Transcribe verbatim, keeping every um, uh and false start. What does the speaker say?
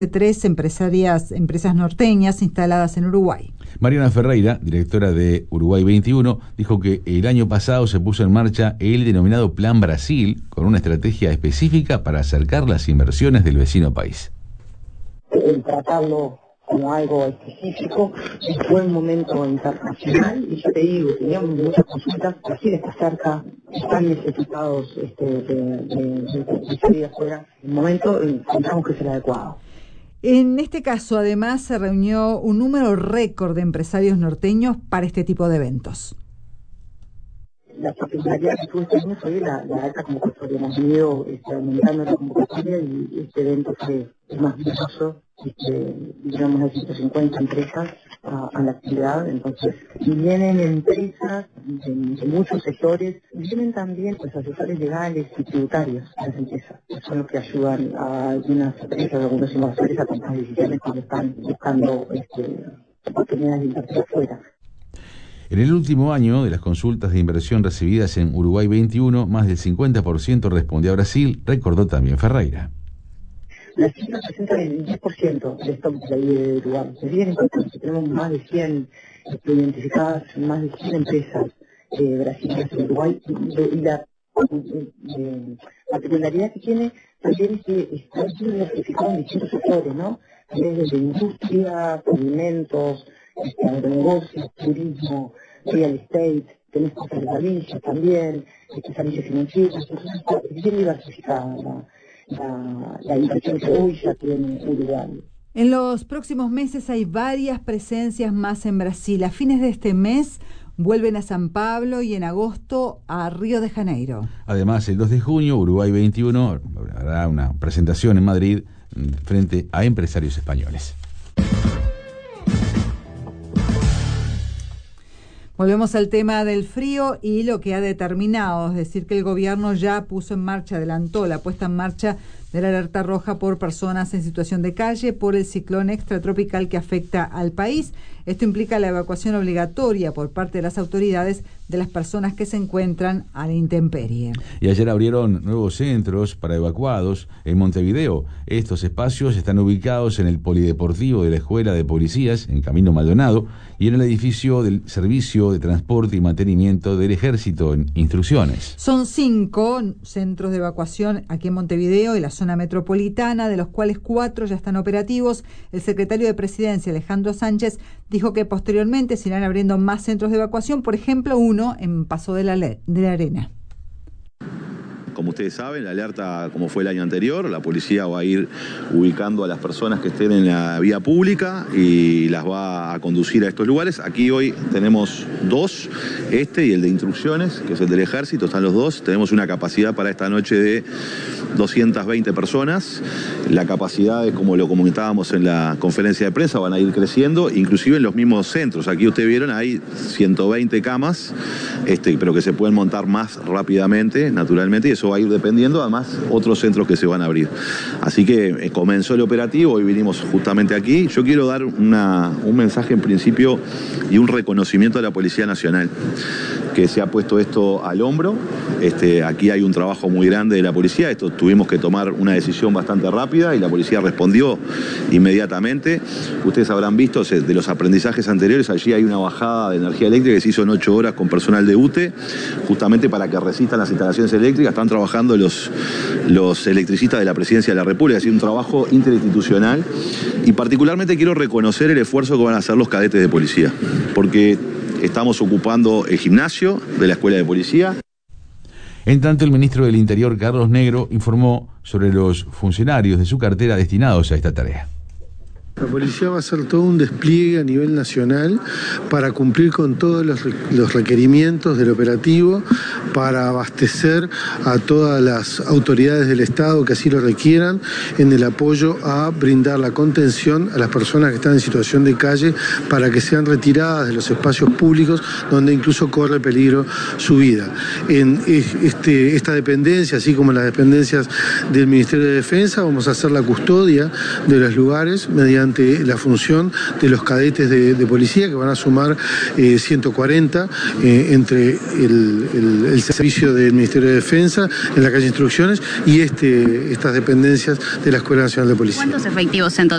de tres empresarias, empresas norteñas instaladas en Uruguay. Mariana Ferreira, directora de Uruguay veintiuno, dijo que el año pasado se puso en marcha el denominado Plan Brasil, con una estrategia específica para acercar las inversiones del vecino país. El tratarlo como algo específico, fue un momento internacional, y yo te digo, teníamos muchas consultas, Brasil está cerca, están necesitados este, de, de, de, de salir afuera. En el momento encontramos que es el adecuado. En este caso, además, se reunió un número récord de empresarios norteños para este tipo de eventos. La particularidad que tuvo este año fue la, la alta convocatoria. Hemos ido este, aumentando la convocatoria y este evento fue el más vistoso. Este, digamos, de ciento cincuenta empresas a, a la actividad. Entonces, vienen empresas de, de muchos sectores, vienen también pues asesores legales y tributarios a las empresas, que son los que ayudan a algunas empresas, a algunos inversores a tomar decisiones cuando están buscando este, oportunidades de invertir afuera. En el último año, de las consultas de inversión recibidas en Uruguay veintiuno, más del cincuenta por ciento respondió a Brasil, recordó también Ferreira. Brasil representa el diez por ciento de stock de la I de Uruguay. Es bien importante, tenemos más de cien este, identificadas, más de cien empresas eh, brasileñas en Uruguay, y, y la eh, particularidad que tiene también es que está diversificado en distintos sectores, ¿no? Desde la industria, alimentos, este, agronegocios, turismo, real estate, tenés cosas de servicios también, este, servicios financieros, entonces está bien diversificada la La, la inversión que hoy ya tiene Uruguay. En los próximos meses hay varias presencias más en Brasil. A fines de este mes vuelven a San Pablo y en agosto a Río de Janeiro. Además, el dos de junio, Uruguay veintiuno hará una presentación en Madrid frente a empresarios españoles. Volvemos al tema del frío y lo que ha determinado, es decir, que el gobierno ya puso en marcha, adelantó la puesta en marcha de la alerta roja por personas en situación de calle por el ciclón extratropical que afecta al país. Esto implica la evacuación obligatoria por parte de las autoridades de las personas que se encuentran a la intemperie. Y ayer abrieron nuevos centros para evacuados en Montevideo. Estos espacios están ubicados en el polideportivo de la Escuela de Policías, en Camino Maldonado, y en el edificio del Servicio de Transporte y Mantenimiento del Ejército en Instrucciones. Son cinco centros de evacuación aquí en Montevideo y la zona metropolitana, de los cuales cuatro ya están operativos. El secretario de Presidencia, Alejandro Sánchez, dijo que posteriormente se irán abriendo más centros de evacuación, por ejemplo, uno en Paso de la, de la Arena. Como ustedes saben, la alerta, como fue el año anterior, la policía va a ir ubicando a las personas que estén en la vía pública y las va a conducir a estos lugares. Aquí hoy tenemos dos, este y el de Instrucciones, que es el del Ejército, están los dos. Tenemos una capacidad para esta noche de doscientas veinte personas. La capacidad, de, como lo comentábamos en la conferencia de prensa, van a ir creciendo, inclusive en los mismos centros. Aquí ustedes vieron, hay ciento veinte camas, este, pero que se pueden montar más rápidamente, naturalmente, y eso va a ir dependiendo, además, otros centros que se van a abrir. Así que eh, comenzó el operativo, hoy vinimos justamente aquí. Yo quiero dar una, un mensaje en principio y un reconocimiento a la Policía Nacional, que se ha puesto esto al hombro. Este, aquí hay un trabajo muy grande de la policía, esto tuvimos que tomar una decisión bastante rápida y la policía respondió inmediatamente. Ustedes habrán visto de los aprendizajes anteriores, allí hay una bajada de energía eléctrica que se hizo en ocho horas con personal de U T E, justamente para que resistan las instalaciones eléctricas. Están trabajando los, los electricistas de la Presidencia de la República, ha sido un trabajo interinstitucional, y particularmente quiero reconocer el esfuerzo que van a hacer los cadetes de policía, porque estamos ocupando el gimnasio de la Escuela de Policía. En tanto, el ministro del Interior, Carlos Negro, informó sobre los funcionarios de su cartera destinados a esta tarea. La policía va a hacer todo un despliegue a nivel nacional para cumplir con todos los, los requerimientos del operativo, para abastecer a todas las autoridades del Estado que así lo requieran en el apoyo a brindar la contención a las personas que están en situación de calle para que sean retiradas de los espacios públicos donde incluso corre peligro su vida. En este, esta dependencia, así como las dependencias del Ministerio de Defensa, vamos a hacer la custodia de los lugares mediante la función de los cadetes de, de policía, que van a sumar eh, ciento cuarenta eh, entre el, el, el servicio del Ministerio de Defensa en la calle Instrucciones y este, estas dependencias de la Escuela Nacional de Policía. ¿Cuántos efectivos en total?